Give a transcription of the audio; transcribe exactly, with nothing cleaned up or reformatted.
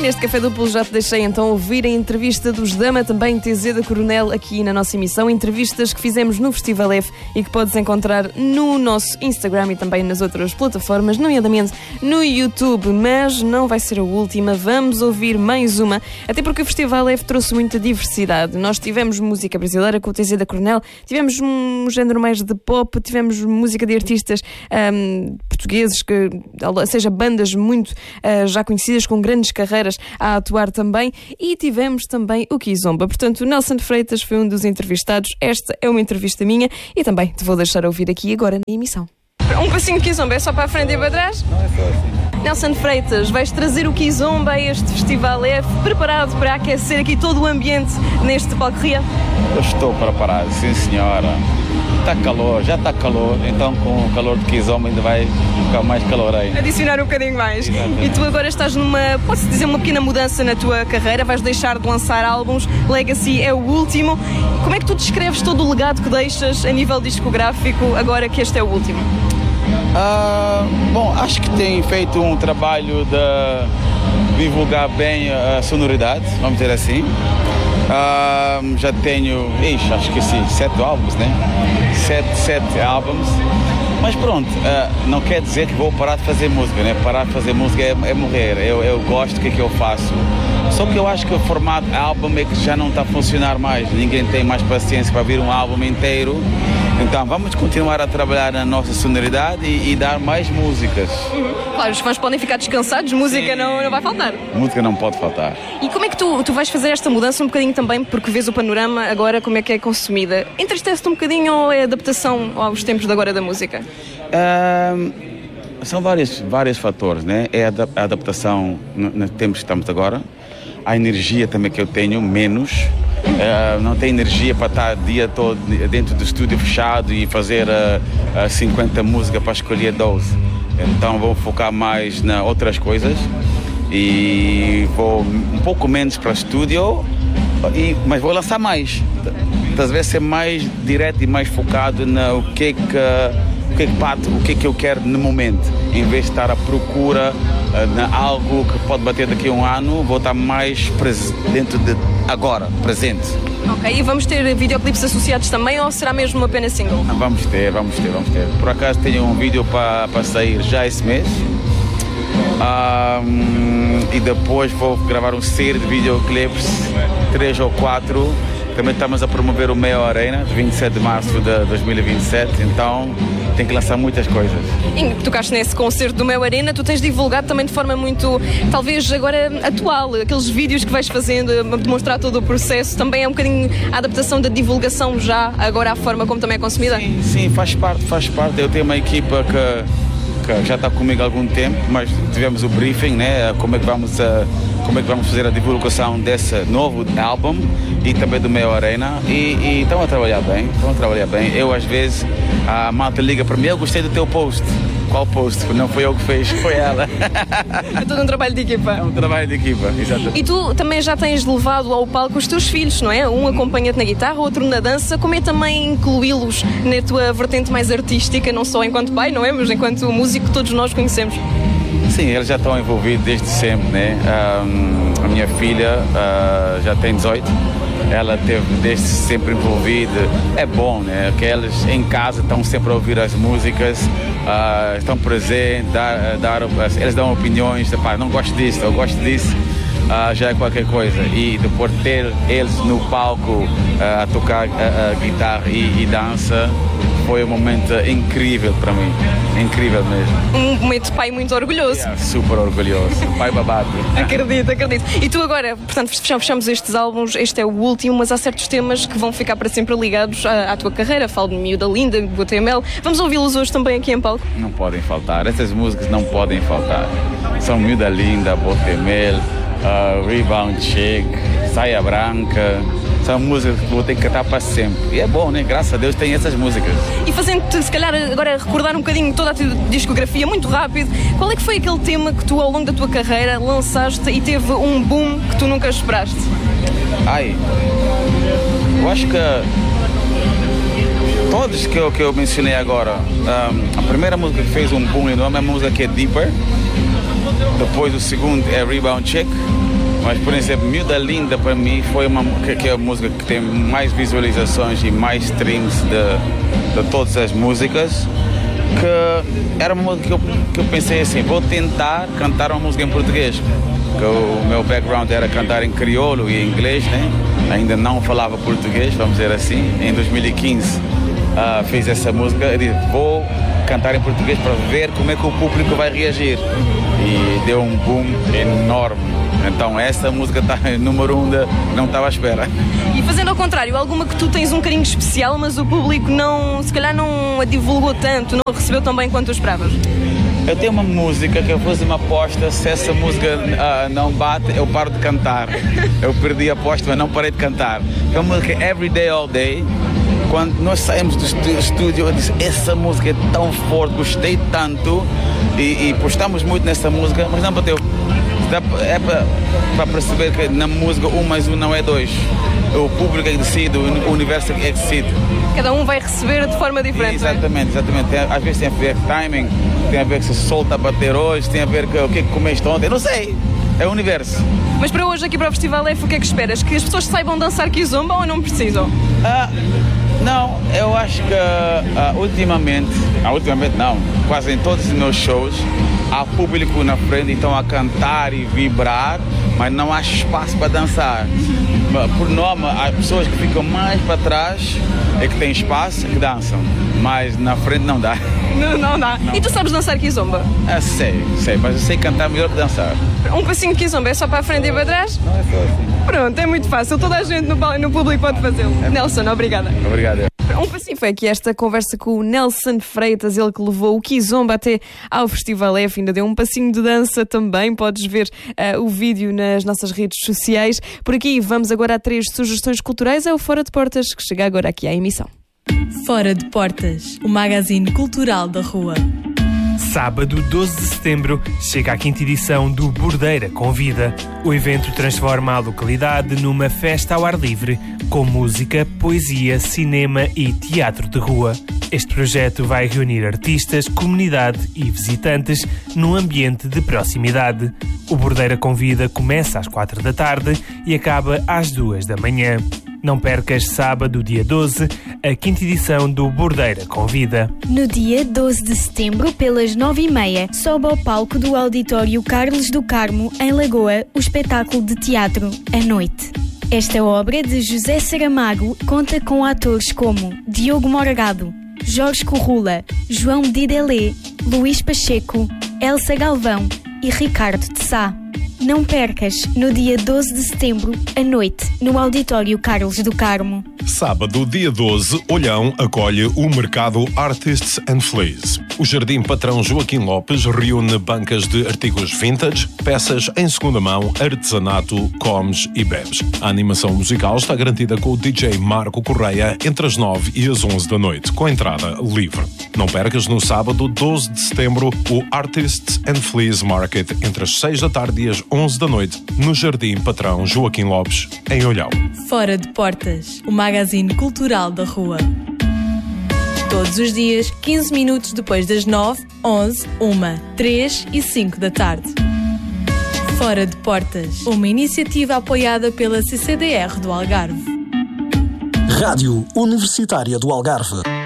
neste Café Duplo já te deixei então ouvir a entrevista dos Dama, também T Z da Coronel, aqui na nossa emissão. Entrevistas que fizemos no Festival F e que podes encontrar no nosso Instagram e também nas outras plataformas, nomeadamente no YouTube. Mas não vai ser a última, vamos ouvir mais uma, até porque o Festival F trouxe muita diversidade. Nós tivemos música brasileira com o T Z da Coronel, tivemos um género mais de pop, tivemos música de artistas um, portugueses, que, ou seja, bandas muito uh, já conhecidas, com grandes carreiras a atuar também, e tivemos também o Kizomba. Portanto, o Nelson Freitas foi um dos entrevistados. Esta é uma entrevista minha e também te vou deixar ouvir aqui agora na emissão. Um passinho de Kizomba, é só para a frente e para trás? Não, é só assim. Nelson Freitas, vais trazer o Kizomba a este Festival F, preparado para aquecer aqui todo o ambiente neste Palco Ria? Eu estou preparado, sim senhora. Está calor, já está calor, então com o calor de Kizomba ainda vai ficar mais calor aí. Adicionar um bocadinho mais. Exatamente. E tu agora estás numa, pode-se dizer, uma pequena mudança na tua carreira, vais deixar de lançar álbuns, Legacy é o último. Como é que tu descreves todo o legado que deixas a nível discográfico agora que este é o último? Ah, bom, acho que tem feito um trabalho de divulgar bem a sonoridade, vamos dizer assim. Ah, já tenho, ixi, acho que sim, sete álbuns, né? Sete, sete álbuns. Mas pronto, ah, não quer dizer que vou parar de fazer música, né? Parar de fazer música é, é morrer. Eu, eu gosto do que é que eu faço. Só que eu acho que o formato álbum é que já não está a funcionar mais. Ninguém tem mais paciência para vir um álbum inteiro. Então vamos continuar a trabalhar na nossa sonoridade e, e dar mais músicas. Uhum. Claro, os fãs podem ficar descansados, música não, não vai faltar. Música não pode faltar. E como é que tu, tu vais fazer esta mudança um bocadinho também, porque vês o panorama agora como é que é consumida? Entristece-te um bocadinho ou é adaptação aos tempos de agora da música? Um, são vários, vários fatores, né? É a, a adaptação no, no tempo que estamos agora. A energia também que eu tenho, menos. Uh, não tenho energia para estar o dia todo dentro do estúdio fechado e fazer uh, uh, cinquenta músicas para escolher doze. Então vou focar mais em outras coisas e vou um pouco menos para o estúdio, e, mas vou lançar mais. Às vezes ser mais direto e mais focado no que é que, o que, é que bate, o que é que eu quero no momento, em vez de estar à procura de algo que pode bater daqui a um ano. Vou estar mais pres- dentro de agora, presente. Ok, e vamos ter videoclipes associados também ou será mesmo apenas single? Vamos ter, vamos ter, vamos ter. Por acaso tenho um vídeo para, para sair já esse mês. Um, e depois vou gravar um série de videoclipes, três ou quatro. Também estamos a promover o Meo Arena, vinte e sete de março de dois mil e vinte e sete, então tem que lançar muitas coisas. E tocaste nesse concerto do Meo Arena, tu tens divulgado também de forma muito, talvez agora atual, aqueles vídeos que vais fazendo, a demonstrar todo o processo, também é um bocadinho a adaptação da divulgação já, agora à forma como também é consumida? Sim, sim, faz parte, faz parte. Eu tenho uma equipa que, que já está comigo há algum tempo, mas tivemos o briefing, né? Como é que vamos a, como é que vamos fazer a divulgação desse novo álbum e também do Meo Arena, e, e estão a trabalhar bem, estão a trabalhar bem. Eu às vezes, a malta liga para mim, eu gostei do teu post. Qual post? Não foi eu que fez, foi ela. É todo um trabalho de equipa. É um trabalho de equipa, exatamente. E tu também já tens levado ao palco os teus filhos, não é? Um acompanha-te na guitarra, outro na dança. Como é também incluí-los na tua vertente mais artística, não só enquanto pai, não é? Mas enquanto músico que todos nós conhecemos. Sim, eles já estão envolvidos desde sempre, né? Um, a minha filha uh, já tem dezoito. Ela esteve desde sempre envolvida. É bom, né? Que eles em casa estão sempre a ouvir as músicas, uh, estão presentes, dar, dar, eles dão opiniões, pá, não gosto disso, eu gosto disso, uh, já é qualquer coisa. E depois ter eles no palco uh, a tocar a, a guitarra e, e dança, foi um momento incrível para mim, incrível mesmo. Um momento de pai muito orgulhoso. Yeah, super orgulhoso, pai babado. Acredito, acredito. E tu agora, portanto, fechamos estes álbuns, este é o último, mas há certos temas que vão ficar para sempre ligados à, à tua carreira. Falo de Miúda Linda, do Guatemala. Vamos ouvi-los hoje também aqui em palco? Não podem faltar, essas músicas não podem faltar. São Miúda Linda, Botemel, uh, Rebound Chick, Saia Branca. São músicas que vou ter que cantar para sempre. E é bom, né? Graças a Deus tem essas músicas. E fazendo-te, se calhar, agora recordar um bocadinho toda a tua discografia, muito rápido, qual é que foi aquele tema que tu, ao longo da tua carreira, lançaste e teve um boom que tu nunca esperaste? Ai, eu acho que todos que eu, que eu mencionei agora, um, a primeira música que fez um boom enorme é a música que é Deeper. Depois o segundo é Rebound Chick. Mas, por exemplo, Miúda Linda, para mim, foi uma, que, que é a música que tem mais visualizações e mais streams de, de todas as músicas. Que era uma música que eu, que eu pensei assim, vou tentar cantar uma música em português. Que o meu background era cantar em crioulo e em inglês, né? Ainda não falava português, vamos dizer assim. Em dois mil e quinze uh, fiz essa música e disse, vou cantar em português para ver como é que o público vai reagir. E deu um boom enorme. Então essa música está em número um, de, não estava à espera. E fazendo ao contrário, alguma que tu tens um carinho especial, mas o público não, se calhar não a divulgou tanto, não a recebeu tão bem quanto tu esperavas? Eu tenho uma música que eu fiz uma aposta, se essa música uh, não bate, eu paro de cantar. Eu perdi a aposta, mas não parei de cantar. É uma música Every Day, All Day. Quando nós saímos do estúdio, eu disse, essa música é tão forte, gostei tanto e, e postamos muito nessa música, mas não bateu. É para perceber que na música um mais um não é dois. O público é que decide, o universo é que decide. Cada um vai receber de forma diferente. Exatamente, exatamente. Tem, às vezes tem a ver com timing, tem a ver com se o sol está a bater hoje, tem a ver com o que é que comeste ontem, não sei. É o universo. Mas para hoje, aqui para o Festival F, o que é que esperas? Que as pessoas saibam dançar kizomba ou não precisam? Ah, não, eu acho que uh, ultimamente, ah, ultimamente não, quase em todos os meus shows, há público na frente, então a cantar e vibrar, mas não há espaço para dançar. Por norma, há pessoas que ficam mais para trás e que têm espaço que dançam, mas na frente não dá. Não, não dá. Não. E tu sabes dançar kizomba? Ah, sei, sei, mas eu sei cantar melhor que dançar. Um passinho de kizomba é só para a frente e para trás? Não, é só assim. Pronto, é muito fácil, toda a gente no, no público pode fazê-lo. É. Nelson, obrigada. Obrigado. Um passinho foi aqui esta conversa com o Nelson Freitas, ele que levou o kizomba até ao Festival F, ainda deu um passinho de dança também, podes ver uh, o vídeo nas nossas redes sociais. Por aqui vamos agora a três sugestões culturais, é o Fora de Portas, que chega agora aqui à emissão. Fora de Portas, o magazine cultural da rua. Sábado, doze de setembro, chega a quinta edição do Bordeira Convida. O evento transforma a localidade numa festa ao ar livre, com música, poesia, cinema e teatro de rua. Este projeto vai reunir artistas, comunidade e visitantes num ambiente de proximidade. O Bordeira Convida começa às quatro da tarde e acaba às duas da manhã. Não percas sábado, dia doze, a quinta edição do Bordeira Convida. No dia doze de setembro, pelas nove e meia, sobe ao palco do Auditório Carlos do Carmo, em Lagoa, o espetáculo de teatro A Noite. Esta obra de José Saramago conta com atores como Diogo Morgado, Jorge Corrula, João Didelé, Luís Pacheco, Elsa Galvão e Ricardo de Sá. Não percas, no dia doze de setembro, à noite, no Auditório Carlos do Carmo. Sábado, dia doze, Olhão acolhe o mercado Artists and Fleas. O Jardim Patrão Joaquim Lopes reúne bancas de artigos vintage, peças em segunda mão, artesanato, comes e bebes. A animação musical está garantida com o D J Marco Correia entre as nove e as onze da noite, com entrada livre. Não percas no sábado, doze de setembro, o Artists and Fleas Market entre as seis da tarde e as onze da noite, no Jardim Patrão Joaquim Lopes, em Olhão. Fora de Portas, o magazine cultural da rua. Todos os dias, quinze minutos depois das nove, onze, uma, três e cinco da tarde. Fora de Portas, uma iniciativa apoiada pela C C D R do Algarve. Rádio Universitária do Algarve.